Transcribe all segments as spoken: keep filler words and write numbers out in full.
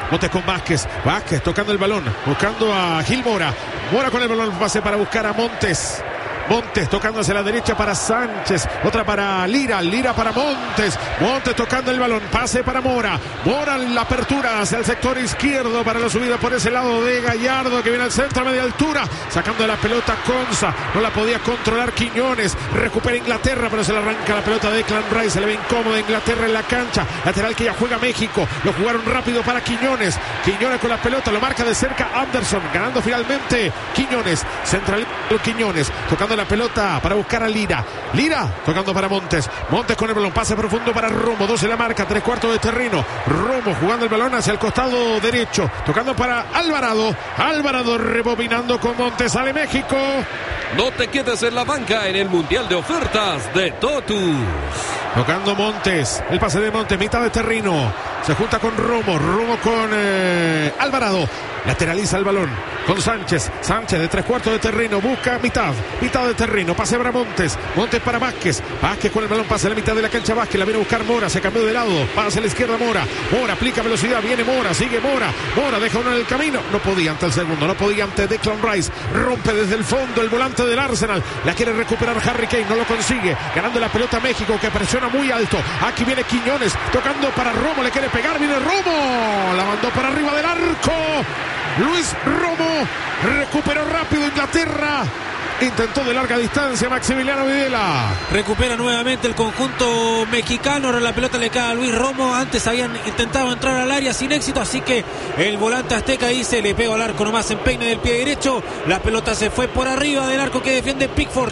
Montes con Vázquez. Vázquez tocando el balón, buscando a Gil Mora. Mora con el balón, pase para buscar a Montes. Montes tocando hacia la derecha para Sánchez. Otra para Lira. Lira para Montes. Montes tocando el balón. Pase para Mora. Mora en la apertura hacia el sector izquierdo para la subida por ese lado de Gallardo, que viene al centro a media altura. Sacando la pelota Konsa. No la podía controlar Quiñones. Recupera Inglaterra, pero se le arranca la pelota de Declan Rice. Se le ve incómoda Inglaterra en la cancha. Lateral que ya juega México. Lo jugaron rápido para Quiñones. Quiñones con la pelota. Lo marca de cerca Anderson. Ganando finalmente Quiñones. Central Quiñones. Tocando la pelota para buscar a Lira. Lira tocando para Montes. Montes con el balón. Pase profundo para Romo. doce la marca. Tres cuartos de terreno. Romo jugando el balón hacia el costado derecho. Tocando para Alvarado. Alvarado rebobinando con Montes. Sale México. No te quedes en la banca en el Mundial de Ofertas de Totus. Tocando Montes. El pase de Montes. Mitad de terreno. Se junta con Romo. Romo con eh, Alvarado. Lateraliza el balón con Sánchez. Sánchez de tres cuartos de terreno. Busca mitad. Mitad de terreno. Pase para Montes. Montes para Vázquez. Vázquez con el balón. Pase a la mitad de la cancha. Vázquez la viene a buscar Mora. Se cambió de lado. Pasa a la izquierda Mora. Mora aplica velocidad. Viene Mora. Sigue Mora. Mora deja uno en el camino. No podía ante el segundo. No podía ante Declan Rice. Rompe desde el fondo el volante del Arsenal. La quiere recuperar Harry Kane. No lo consigue. Ganando la pelota México, que presiona muy alto. Aquí viene Quiñones. Tocando para Romo. Le quiere pegar. Viene Romo. La mandó para arriba del arco. Luis Romo recuperó rápido Inglaterra. Intentó de larga distancia Maximiliano Videla. Recupera nuevamente el conjunto mexicano. Ahora la pelota le cae a Luis Romo. Antes habían intentado entrar al área sin éxito, así que el volante azteca dice: le pego al arco nomás en peine del pie derecho. La pelota se fue por arriba del arco que defiende Pickford.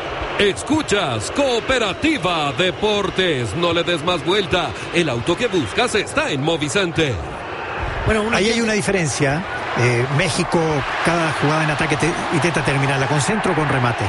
Escuchas Cooperativa Deportes. No le des más vuelta. El auto que buscas está en Movicenter. Bueno, una ahí hay una diferencia. Eh, México, cada jugada en ataque te, intenta terminarla con centro o con remate.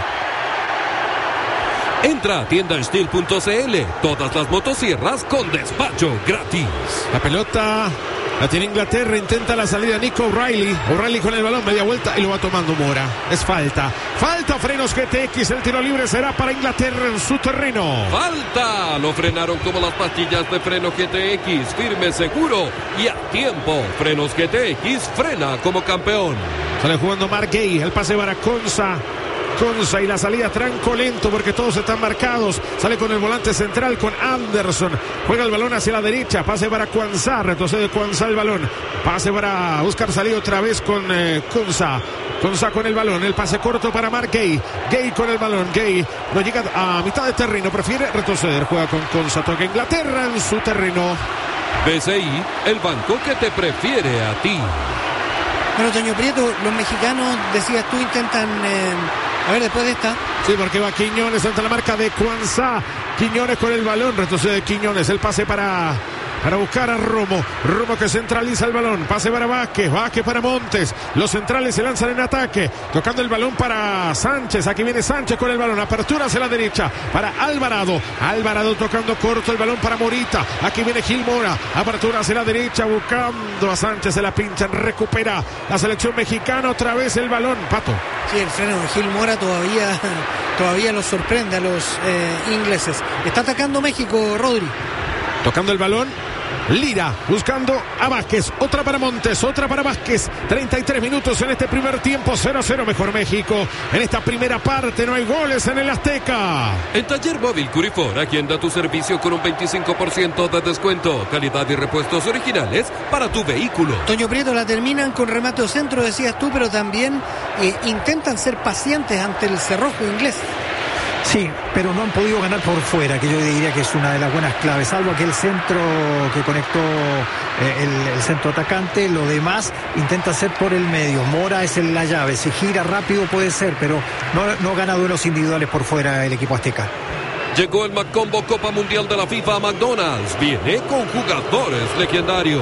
Entra a tienda steel punto c l. Todas las motosierras con despacho gratis. La pelota la tiene Inglaterra. Intenta la salida Nico O'Reilly. O'Reilly con el balón, media vuelta y lo va tomando Mora. Es falta. Falta Frenos G T X. El tiro libre será para Inglaterra en su terreno. Falta. Lo frenaron como las pastillas de freno G T X. Firme, seguro y a tiempo. Frenos G T X frena como campeón. Sale jugando Mark Gay. El pase para Konsa. Konsa y la salida tranco lento porque todos están marcados. Sale con el volante central con Anderson. Juega el balón hacia la derecha. Pase para Quansah. Retrocede Quansah el balón. Pase para buscar salida otra vez con eh, Konsa. Konsa con el balón. El pase corto para Mark Gay. Gay con el balón. Gay no llega a mitad de terreno. Prefiere retroceder. Juega con Konsa. Toca Inglaterra en su terreno. B C I, el banco que te prefiere a ti. Bueno, Toño Prieto, los mexicanos, decías tú, intentan... Eh... A ver, después de esta. Sí, porque va Quiñones ante la marca de Quansah. Quiñones con el balón. Retrocede Quiñones. El pase para... Para buscar a Romo. Romo que centraliza el balón. Pase para Vázquez. Vázquez para Montes. Los centrales se lanzan en ataque. Tocando el balón para Sánchez. Aquí viene Sánchez con el balón. Apertura hacia la derecha. Para Alvarado. Alvarado tocando corto el balón para Morita. Aquí viene Gil Mora. Apertura hacia la derecha. Buscando a Sánchez. Se la pinchan. Recupera la selección mexicana. Otra vez el balón. Pato. Sí, el freno de Gil Mora todavía, todavía los sorprende a los eh, ingleses. Está atacando México, Rodri. Tocando el balón. Lira buscando a Vázquez. Otra para Montes, otra para Vázquez. treinta y tres minutos en este primer tiempo. cero a cero mejor México. En esta primera parte no hay goles en el Azteca. En Taller Móvil Curifor, aquí anda tu servicio con un veinticinco por ciento de descuento. Calidad y repuestos originales para tu vehículo. Toño Prieto, la terminan con remate o centro, decías tú, pero también eh, intentan ser pacientes ante el cerrojo inglés. Sí, pero no han podido ganar por fuera, que yo diría que es una de las buenas claves, salvo aquel centro que conectó eh, el, el centro atacante. Lo demás intenta hacer por el medio. Mora es en la llave, si gira rápido puede ser, pero no, no gana duelos individuales por fuera el equipo azteca. Llegó el McCombo Copa Mundial de la FIFA a McDonald's. Viene con jugadores legendarios.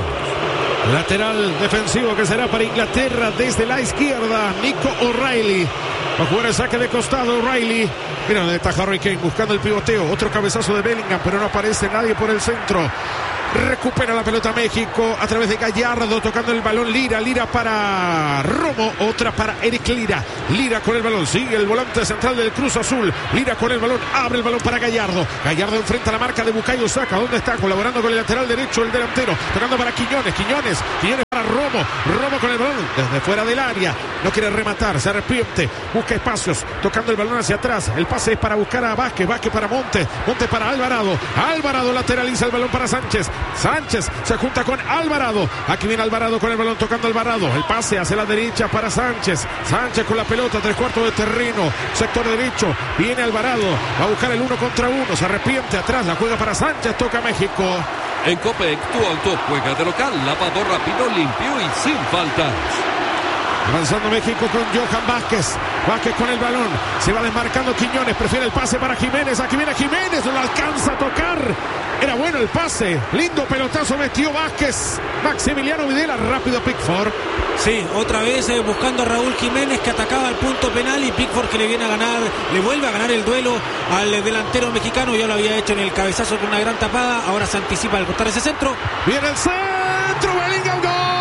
Lateral defensivo que será para Inglaterra desde la izquierda. Nico O'Reilly. Va a jugar el saque de costado O'Reilly. Mira, donde está Harry Kane buscando el pivoteo. Otro cabezazo de Bellingham, pero no aparece nadie por el centro. Recupera la pelota México a través de Gallardo, tocando el balón Lira, Lira para Romo, otra para Eric Lira, Lira con el balón, sigue el volante central del Cruz Azul, Lira con el balón, abre el balón para Gallardo, Gallardo enfrenta la marca de Bukayo Saka, ¿dónde está? Colaborando con el lateral derecho, el delantero, tocando para Quiñones, Quiñones, Quiñones para Romo, Romo con el balón, desde fuera del área, no quiere rematar, se arrepiente, busca espacios, tocando el balón hacia atrás, el pase es para buscar a Vázquez, Vázquez para Montes, Montes para Alvarado, Alvarado lateraliza el balón para Sánchez, Sánchez se junta con Alvarado, aquí viene Alvarado con el balón, tocando Alvarado, el pase hacia la derecha para Sánchez, Sánchez con la pelota, tres cuartos de terreno, sector derecho, viene Alvarado, va a buscar el uno contra uno, se arrepiente atrás, la juega para Sánchez, toca México. En Copec, tu auto juega de local, lavado rápido, limpio y sin faltas. Avanzando México con Johan Vázquez. Vázquez con el balón. Se va desmarcando Quiñones. Prefiere el pase para Jiménez. Aquí viene Jiménez. No lo alcanza a tocar. Era bueno el pase. Lindo pelotazo metió Vázquez. Maximiliano Videla. Rápido Pickford. Sí, otra vez eh, buscando a Raúl Jiménez, que atacaba el punto penal, y Pickford, que le viene a ganar, le vuelve a ganar el duelo al eh, delantero mexicano. Ya lo había hecho en el cabezazo con una gran tapada. Ahora se anticipa al cortar ese centro. Viene el centro. Bellingham, gol.